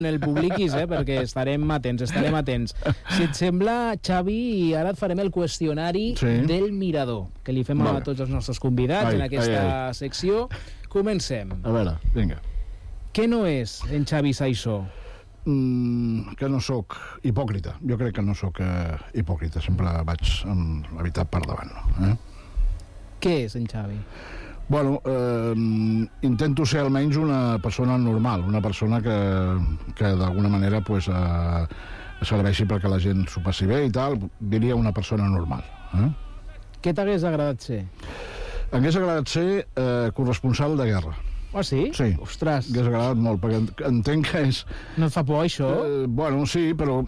el publiquis, perquè estarem atents. Si et sembla, Xavi, ara et farem el qüestionari del mirador, que li fem a tots els nostres convidats en aquesta secció. Comencem. A veure, vinga. Què no és en Xavi Saissó? Que no sóc hipòcrita. Jo crec que no sóc hipòcrita. Sempre vaig amb la veritat per davant. Què és en Xavi? Bueno, intento ser almenys una persona normal, una persona que d'alguna manera serveixi perquè la gent s'ho passi bé i tal. Diria una persona normal. Què t'hagués agradat ser? M'hagués agradat ser corresponsal de guerra. Ah, sí? Sí. Ostres. M'hagués agradat molt, perquè entenc que és... No et fa por, això? Bueno, sí, però...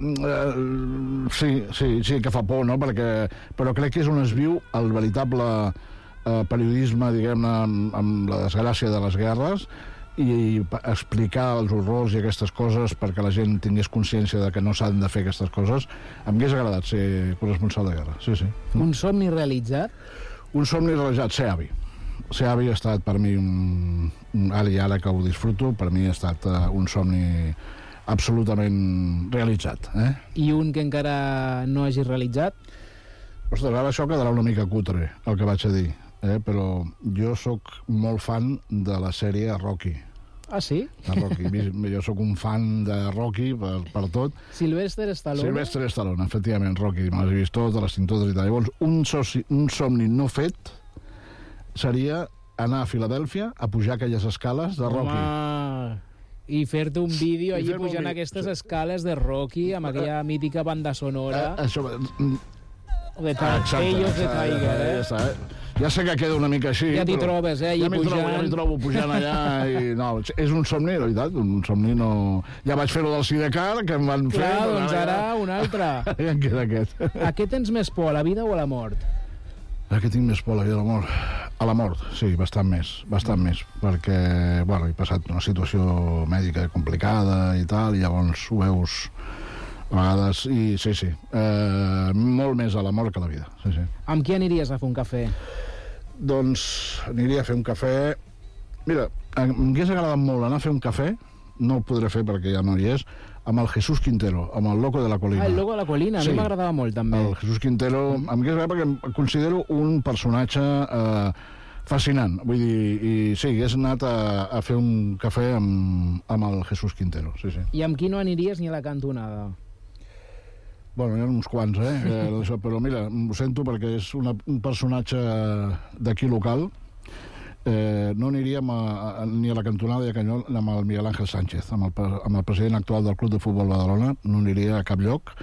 sí que fa por, no? Però crec que és on es viu el veritable... periodisme, diguem-ne, amb la desgràcia de les guerres i explicar els horrors i aquestes coses perquè la gent tingués consciència de que no s'han de fer aquestes coses. Em hagués agradat ser corresponsal de guerra, sí. Un somni realitzat? Un somni realitzat, ser avi. Ser avi ha estat per mi ara que ho disfruto, per mi ha estat un somni absolutament realitzat. I un que encara no hagis realitzat? Ostres, ara això quedarà una mica cutre, el que vaig a dir. Però jo sóc molt fan de la sèrie Rocky. Ah, sí? De Rocky. Jo sóc un fan de Rocky per tot. Sylvester Stallone? Sylvester Stallone, efectivament, Rocky. Me les he vist totes, les tinc totes i tal. Llavors, un somni no fet seria anar a Filadèlfia a pujar aquelles escales de Rocky. I fer-te un vídeo allí pujant aquestes escales de Rocky amb aquella mítica banda sonora. Això... de Ellos de Tiger, Ja sé que queda una mica així. Ja t'hi trobes, ja m'hi trobo pujant allà. No, és un somni, la veritat, un somni no... Ja vaig fer-ho del Sidecar, que em van fer... Clar, doncs ara un altre. Ja em queda aquest. A què tens més por, a la vida o a la mort? A què tinc més por, a la vida o a la mort? A la mort, sí, bastant més, perquè, bueno, he passat una situació mèdica complicada i tal, i llavors ho veus... a vegades, i sí, molt més a la mort que a la vida, sí. Amb qui aniries a fer un cafè? Doncs aniria a fer un cafè... Mira, m'hagués agradat molt anar a fer un cafè, no el podré fer perquè ja no hi és, amb el Jesús Quintero, amb el Loco de la Colina. El Loco de la Colina, a mi m'agradava molt, també. El Jesús Quintero, m'hagués agradat perquè em considero un personatge... fascinant, vull dir, i sí, hagués anat a fer un cafè amb el Jesús Quintero, sí. I amb qui no aniries ni a la cantonada? Bueno, hi ha uns quants, però mira, ho sento perquè és un personatge d'aquí local. No aniríem ni a la cantonada amb el Miguel Ángel Sánchez, amb el president actual del Club de Futbol Badalona, no aniria a cap lloc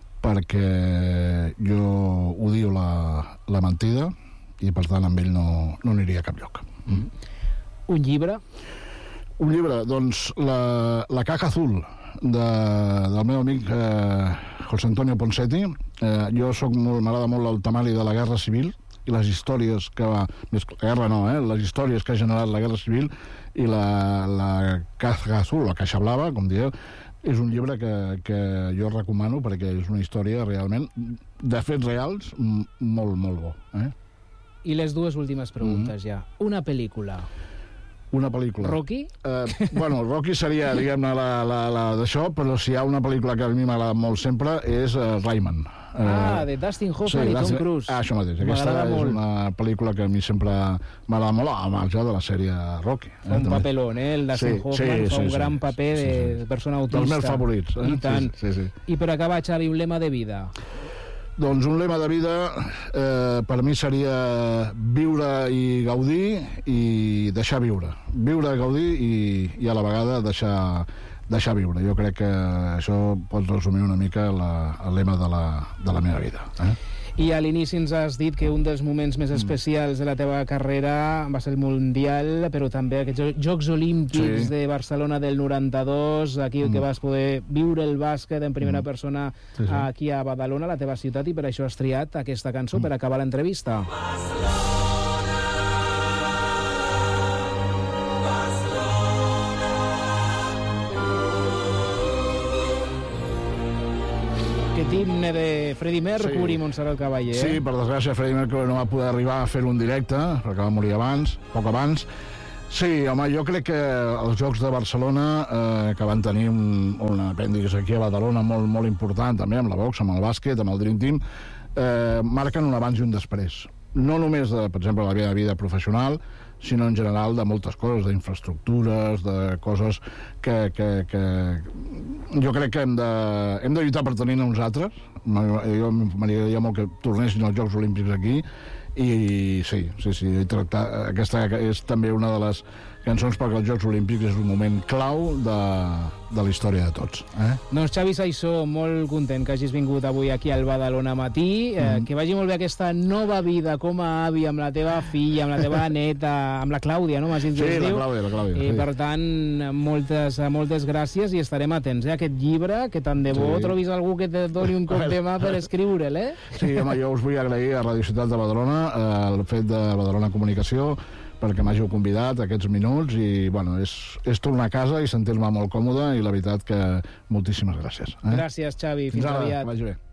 perquè jo odio la mentida i per tant amb ell no aniria a cap lloc. Un llibre? Un llibre, doncs La caja azul del meu amic José Antonio Ponseti. M'agrada molt el temari de la Guerra Civil i les històries que va... La guerra no, les històries que ha generat la Guerra Civil i la caja azul, la caixa blava, com dieu, és un llibre que jo recomano perquè és una història realment de fets reals molt, molt bo. I les dues últimes preguntes ja. Una pel·lícula. Una pel·lícula. Rocky? Bueno, Rocky seria, diguem-ne, la d'això, però si hi ha una pel·lícula que a mi m'agrada molt sempre és Rayman. De Dustin Hoffman i Tom Cruise. Això mateix. Aquesta és una pel·lícula que a mi sempre m'agrada molt, a marge de la sèrie Rocky. Un papelón, el Dustin Hoffman fa un gran paper de persona autista. Dels meus favorits. I tant. I per acabar, Xavi, un lema de vida. Doncs un lema de vida per mi seria viure i gaudir i deixar viure. Viure, gaudir i a la vegada deixar viure. Jo crec que això pot resumir una mica el lema de la meva vida. I a l'inici ens has dit que un dels moments més especials de la teva carrera va ser el Mundial, però també aquests Jocs Olímpics de Barcelona del 92, aquí que vas poder viure el bàsquet en primera persona aquí a Badalona, la teva ciutat, i per això has triat aquesta cançó per acabar l'entrevista. Aquest himne de Freddie Mercury, Montserrat Caballé. Sí, per desgràcia Freddie Mercury no va poder arribar a fer-ho en directe perquè va morir poc abans. Sí, home, jo crec que els Jocs de Barcelona, que van tenir un apèndix aquí a Badalona molt important, també amb la boxa, amb el bàsquet, amb el Dream Team, marquen un abans i un després. No només de, per exemple, la meva vida professional, sinó en general de moltes coses, d'infraestructures, de coses que jo crec que hem de lluitar per tenir uns altres. Jo m'agradaria molt que tornessin els Jocs Olímpics aquí, i sí, aquesta és també una de les cançons perquè els Jocs Olímpics és un moment clau de la història de tots. Doncs Xavi Saissó, molt content que hagis vingut avui aquí al Badalona Matí, que vagi molt bé aquesta nova vida com a avi amb la teva filla, amb la teva neta, amb la Clàudia, no? Sí, la Clàudia. I per tant, moltes gràcies i estarem atents a aquest llibre, que tant de bo trobis algú que et doni un cop de mà per escriure'l, Sí, home, jo us vull agrair a Radio Ciutat de Badalona el fet de Badalona Comunicació perquè m'hàgiu convidat aquests minuts i, bueno, és tornar a casa i sentir-me molt còmode i la veritat que moltíssimes gràcies. Gràcies, Xavi. Fins aviat. Vagi bé.